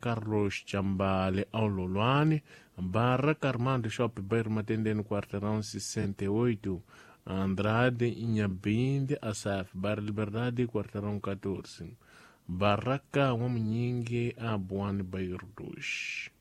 Carlos Chambale Aulolwane, barra Carmando Shop Bairro Matendene Quarteirão 68, Andrade Inhabinde Asaf, barra Liberdade Quarteirão 14, Barraca Wamnyingi Abuane Bairro 2.